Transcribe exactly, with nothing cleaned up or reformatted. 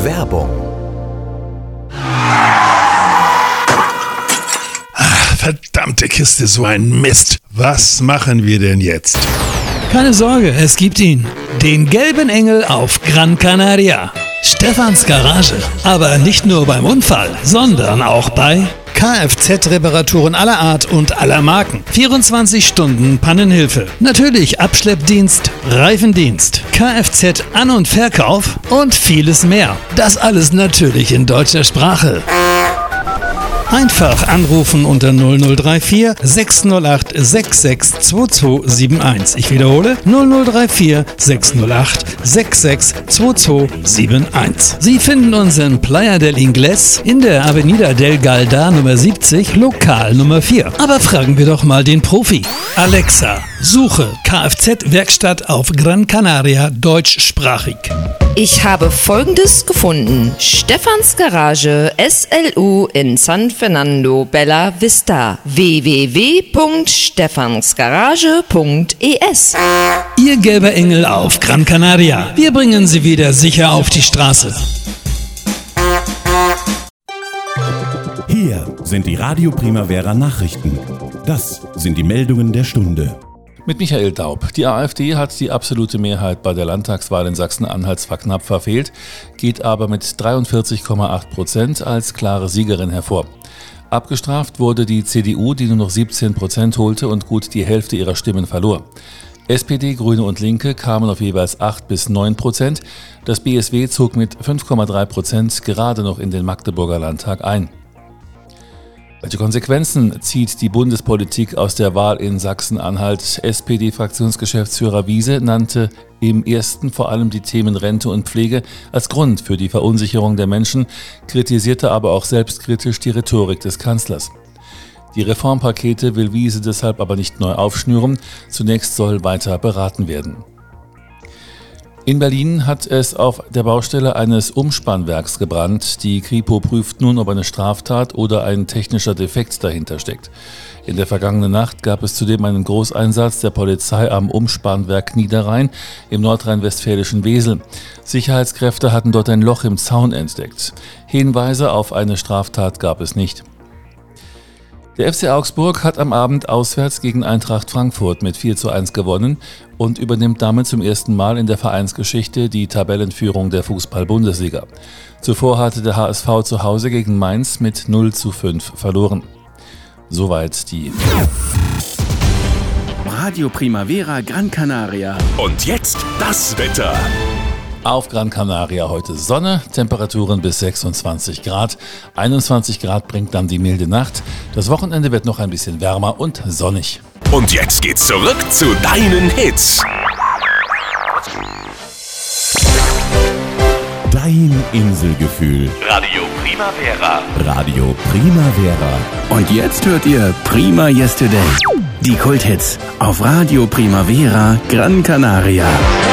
Werbung. Ach, verdammte Kiste, so ein Mist. Was machen wir denn jetzt? Keine Sorge, es gibt ihn. Den gelben Engel auf Gran Canaria. Stefans Garage. Aber nicht nur beim Unfall, sondern auch bei Kfz-Reparaturen aller Art und aller Marken. vierundzwanzig Stunden Pannenhilfe. Natürlich Abschleppdienst, Reifendienst, Kfz-An- und Verkauf und vieles mehr. Das alles natürlich in deutscher Sprache. Einfach anrufen unter null null drei vier sechs null acht sechs sechs zwei zwei sieben eins. Ich wiederhole null null drei vier sechs null acht sechs sechs zwei zwei sieben eins. Sie finden uns in Playa del Ingles in der Avenida del Galda Nummer siebzig, Lokal Nummer vier. Aber fragen wir doch mal den Profi. Alexa, suche Kfz-Werkstatt auf Gran Canaria deutschsprachig. Ich habe Folgendes gefunden. Stefans Garage S L U in San Fernando Bella Vista. w w w punkt stefansgarage punkt e s. Ihr gelber Engel auf Gran Canaria. Wir bringen Sie wieder sicher auf die Straße. Hier sind die Radio Primavera Nachrichten. Das sind die Meldungen der Stunde. Mit Michael Daub. Die AfD hat die absolute Mehrheit bei der Landtagswahl in Sachsen-Anhalt zwar knapp verfehlt, geht aber mit dreiundvierzig Komma acht Prozent als klare Siegerin hervor. Abgestraft wurde die C D U, die nur noch siebzehn Prozent holte und gut die Hälfte ihrer Stimmen verlor. S P D, Grüne und Linke kamen auf jeweils acht bis neun Prozent. Das B S W zog mit fünf Komma drei Prozent gerade noch in den Magdeburger Landtag ein. Welche Konsequenzen zieht die Bundespolitik aus der Wahl in Sachsen-Anhalt? S P D-Fraktionsgeschäftsführer Wiese nannte im ersten vor allem die Themen Rente und Pflege als Grund für die Verunsicherung der Menschen, kritisierte aber auch selbstkritisch die Rhetorik des Kanzlers. Die Reformpakete will Wiese deshalb aber nicht neu aufschnüren, zunächst soll weiter beraten werden. In Berlin hat es auf der Baustelle eines Umspannwerks gebrannt. Die Kripo prüft nun, ob eine Straftat oder ein technischer Defekt dahinter steckt. In der vergangenen Nacht gab es zudem einen Großeinsatz der Polizei am Umspannwerk Niederrhein im nordrhein-westfälischen Wesel. Sicherheitskräfte hatten dort ein Loch im Zaun entdeckt. Hinweise auf eine Straftat gab es nicht. Der F C Augsburg hat am Abend auswärts gegen Eintracht Frankfurt mit vier zu eins gewonnen und übernimmt damit zum ersten Mal in der Vereinsgeschichte die Tabellenführung der Fußball-Bundesliga. Zuvor hatte der H S V zu Hause gegen Mainz mit null zu fünf verloren. Soweit die Radio Primavera Gran Canaria. Und jetzt das Wetter. Auf Gran Canaria heute Sonne, Temperaturen bis sechsundzwanzig Grad. einundzwanzig Grad bringt dann die milde Nacht. Das Wochenende wird noch ein bisschen wärmer und sonnig. Und jetzt geht's zurück zu deinen Hits. Dein Inselgefühl. Radio Primavera. Radio Primavera. Und jetzt hört ihr Prima Yesterday. Die Kulthits auf Radio Primavera Gran Canaria.